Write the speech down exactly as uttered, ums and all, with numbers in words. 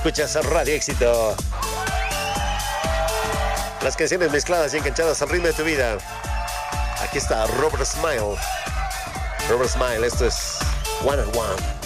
Escuchas a Radio Éxito. Las canciones mezcladas y enganchadas al ritmo de tu vida. Aquí está Robert Smile. Robert Smile, esto es One and One.